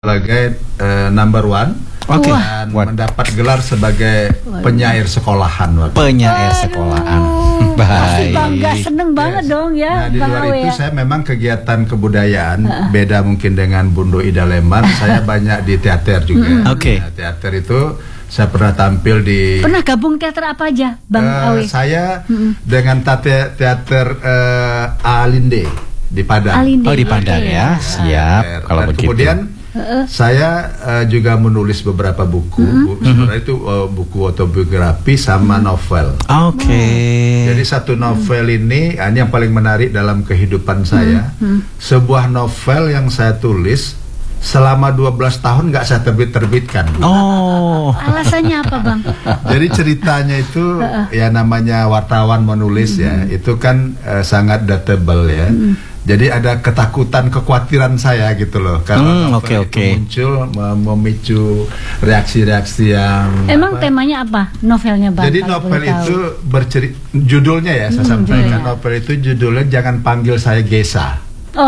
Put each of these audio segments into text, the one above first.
sebagai number one dan mendapat gelar sebagai penyair sekolahan. Penyair sekolahan. Baik. Bangga, seneng banget dong ya. Nah, di luar itu saya memang kegiatan kebudayaan beda mungkin dengan Bundo Ida Leman. Saya banyak di teater juga. Oke. Nah, teater itu saya pernah tampil di. Pernah gabung teater apa aja, Bang Awe? Saya dengan teater Alinde di Padang. Alinde. Oh, di Padang ya. Siap. Kalau Dan begitu. kemudian saya juga menulis beberapa buku. Sebenarnya itu buku autobiografi sama novel. Oke. Jadi satu novel ini yang paling menarik dalam kehidupan saya. Sebuah novel yang saya tulis selama 12 tahun nggak saya terbitkan. Oh. Alasannya apa, Bang? Jadi ceritanya itu ya namanya wartawan menulis ya, itu kan sangat dateable ya. Jadi ada ketakutan, kekhawatiran saya gitu loh. Kalau novel itu muncul memicu reaksi-reaksi yang. Emang temanya apa novelnya, Bang? Jadi novel itu judulnya ya saya sampaikan. Novel itu judulnya Jangan Panggil Saya Gesa.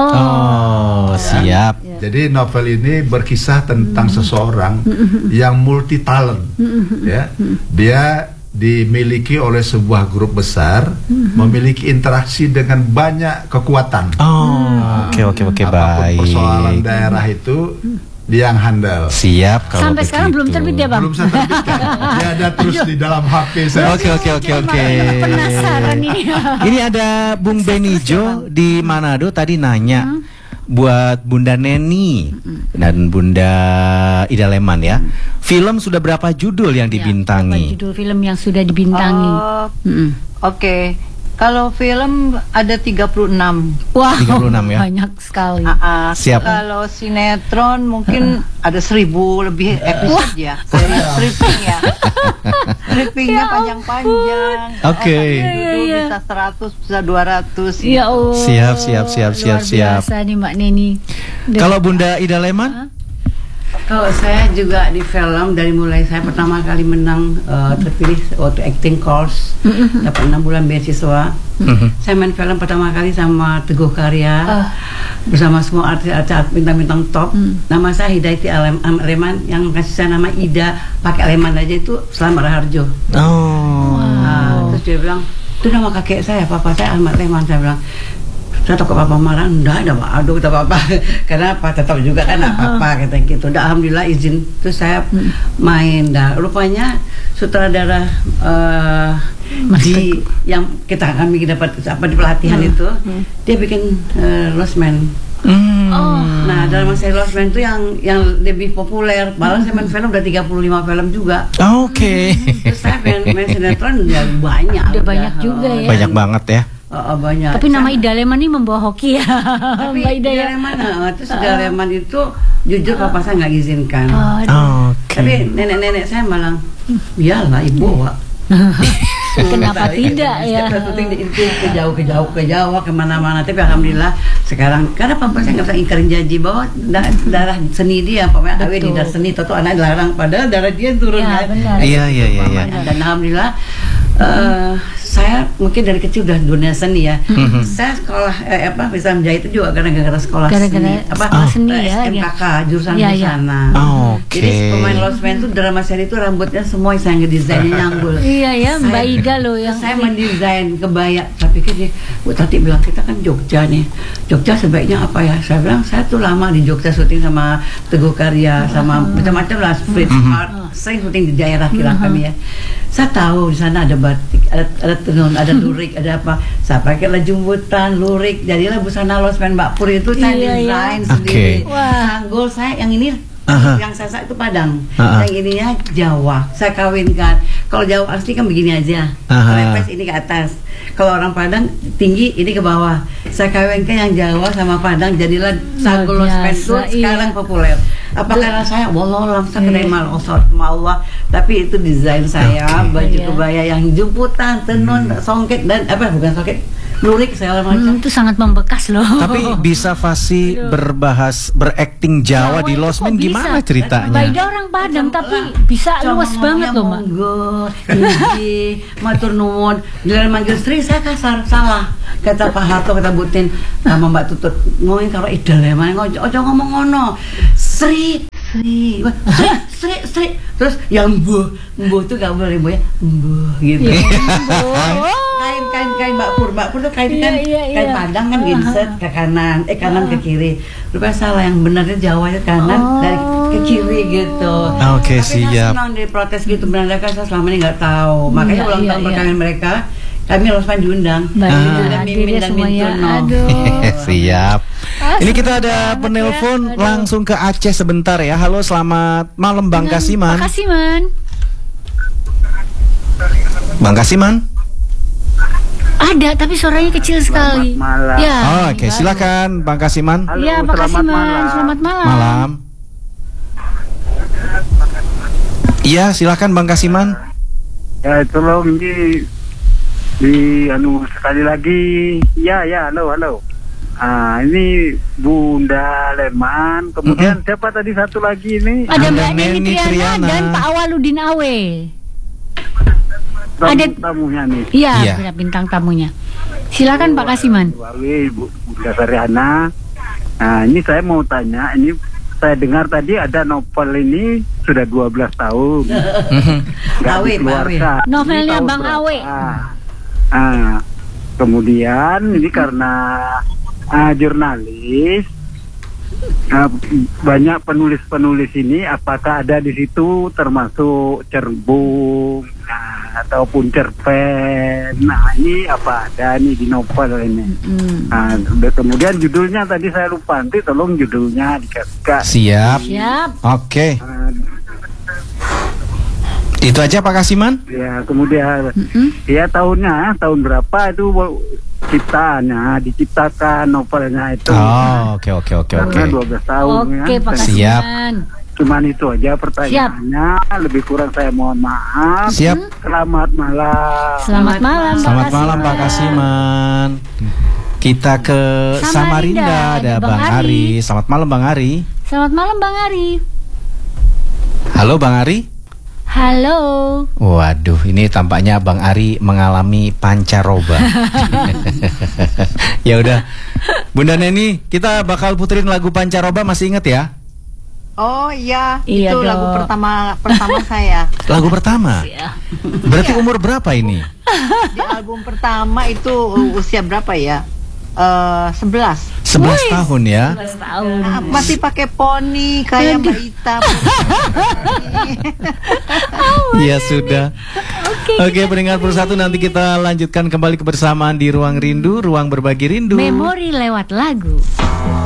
Oh, siap. Jadi novel ini berkisah tentang seseorang yang multi talent, ya. Dia dimiliki oleh sebuah grup besar, memiliki interaksi dengan banyak kekuatan. Oh, oke, baik. Persoalan daerah itu dia yang handal. Siap. Kalau sampai sekarang belum terbit ya, Bang? Belum saya terbitkan. Dia ada terus di dalam HP saya. Oke. Penasaran ini. Ini ada Bung Benijo di Manado tadi nanya buat Bunda Neni dan Bunda Ida Leman ya. Film sudah berapa judul yang dibintangi? Berapa judul film yang sudah dibintangi? Oke. Kalau film ada 36. Wah, 36 ya. Banyak sekali. Siap. Kalau sinetron mungkin ada 1000 lebih episode ya. Dari stripping ya. Strippingnya panjang-panjang. Oke. Bisa 100, bisa 200. Ya Allah. Siap. Luar biasa nih Mbak Neni. Kalau Bunda Ida Leman? Kalau saya juga di film dari mulai saya pertama kali menang terpilih waktu acting course dapat 6 bulan beasiswa. Saya main film pertama kali sama Teguh Karya bersama semua artis-artis bintang-bintang top. Nama saya Hidayati Leman, yang kasih saya nama Ida pakai Leman aja itu Selamat Raharjo. Terus dia bilang itu nama kakek saya, papa saya Ahmad Leman. Saya bilang saya takut papa marah, enggak ada pak, aduh kata papa, karena apa tetap juga kan apa kata gitu. Udah alhamdulillah izin, terus saya main. Dah rupanya sutradara di yang kami dapat apa di pelatihan itu, dia bikin Lost Man. Nah dalam masa Lost Man itu yang lebih populer, malah saya main film udah 35 film juga. Oke. Terus saya main sinetron ya banyak. Udah banyak juga ya. Banyak banget ya. Banyak. Tapi nama Ida Leman ini membawa hoki ya. Tapi Mbak Ida ya. Terus Ida Leman itu jujur papa saya nggak izinkan. Tapi nenek-nenek saya malah, iyalah ibu Wak. Kenapa tidak ya? Syuting itu ke Jawa kemana-mana. Tapi alhamdulillah sekarang karena papa saya nggak bisa ingkarin janji bahwa darah seni dia, pokoknya Awe di darah seni, tentu anak dilarang padahal darah dia turun ya, kan. Iya. Dan alhamdulillah saya mungkin dari kecil udah dunia seni ya. Saya sekolah bisa menjahit itu juga gara-gara sekolah seni ya, SMKK jurusan busana. Jadi pemain Lost Man itu drama seri itu rambutnya semua saya ngedesainnya nyanggul. Iya ya, Mbak Ida loh yang saya mendesain kebaya. Saya pikir Bu Tati bilang kita kan Jogja nih. Jogja sebaiknya apa ya? Saya bilang saya tuh lama di Jogja syuting sama Teguh Karya sama macam-macam lah, Street Smart. Saya syuting di daerah kira kami ya. Saya tahu di sana ada batik, ada tenun, ada lurik, ada apa. Saya pakailah jumbutan, lurik, jadilah busana Lost Man Mbak Pur itu saya desain sendiri. Sanggul saya yang ini yang saya itu Padang, yang ininya Jawa. Saya kawinkan. Kalau Jawa asli kan begini aja, lepes ini ke atas. Kalau orang Padang tinggi ini ke bawah. Saya kawinkan yang Jawa sama Padang, jadilah sanggul Lost Man itu sekarang populer. Apa karena saya wallahualam saya kenal Allah, tapi itu desain saya, baju kebaya yang jumputan, tenun, songket dan bukan songket, lurik segala macam. Itu sangat membekas loh. Tapi bisa fasih berakting Jawa di Lost Man, gimana ceritanya? Mbak Ida orang Padang tapi bisa luas banget loh Mbak. Inji, matur nuwun. Giliran manggil Sri saya kasar, salah. Kata Pak Harto, kata Butin, sama Mbak Tutut, ngomongin karo Idaleman, ojo ngomong ngono. Sri. Terus yang mbuh tuh gak boleh mbuh ya, mbuh gitu. Kain Mbak Pur tuh kain kan, kain padang kan ginset ke kanan, kanan ke kiri. Rupanya salah, yang benarnya Jawanya kanan dari ke kiri gitu. Oke, Tapi siap. saya senang diprotes gitu, benar kan saya selama ini nggak tahu. Makanya ulang tahun perkawinan mereka, kami Rosman diundang. Baik, Mimin dan semuanya. Mintuno. Aduh. Siap. Ini kita ada banget penelpon ya. Aduh. langsung ke Aceh sebentar ya. Halo, selamat malam Bang Kasiman. Pak Kasiman. Bang Kasiman. Ada, tapi suaranya kecil sekali. malam. Ya. Oke, silakan Bang Kasiman. Halo, Ya, Pak selamat Kasiman. malam. Selamat malam. Malam. Iya, silakan Bang Kasiman. Ya, tolong di sekali lagi. Ya, halo. Ini Bunda Leman, kemudian siapa tadi satu lagi ini? Ada Ada Mbak Neni Neni Triana Triana. dan Pak Awaludin Awe. ada- Tamunya nih. Iya, Iya. bintang tamunya. Silakan Pak Kasiman. Bunda Sariana. Nah, ini saya mau tanya, ini saya dengar tadi ada novel ini sudah 12 tahun. Nggak Awe, Pak Awe. dikeluarkan. Ini Novelnya tahun Bang berapa? Awe. Kemudian ini karena jurnalis, banyak penulis-penulis ini, apakah ada di situ termasuk Cerbung ataupun Cerpen? Nah, ini apa ada nih di novel ini? Nah, kemudian judulnya tadi saya lupa, nanti tolong judulnya dikasih. Siap. Siap. Oke. Itu aja Pak Kasiman. Ya, kemudian ya tahun berapa itu diciptakan novelnya itu. Oh, oke. Karena 12 tahun Oke, Pak ya. Siap. Kasiman. Cuman itu aja pertanyaannya. Lebih kurang saya mohon maaf. Siap. Selamat malam. Selamat malam, Selamat malam Pak Kasiman. Kita ke Samarinda, Samarinda, ada ada Bang Bang Ari. Ari. Selamat malam Bang Ari. Selamat malam Bang Ari. Halo Bang Ari. Halo. Waduh, ini tampaknya Bang Ari mengalami pancaroba. Ya udah, Bunda Neni, kita bakal puterin lagu pancaroba, masih inget ya? Oh iya, Iya itu dong. lagu pertama saya. Lagu pertama. Ya. Berarti umur berapa ini? Di album pertama itu usia berapa ya? 11. 11 tahun ya. 11 tahun. Masih pakai poni kayak Mbak Ita. Iya sudah. Oke, pendengar Persatu, nanti kita lanjutkan kembali kebersamaan di Ruang Rindu, ruang berbagi rindu. Memori lewat lagu.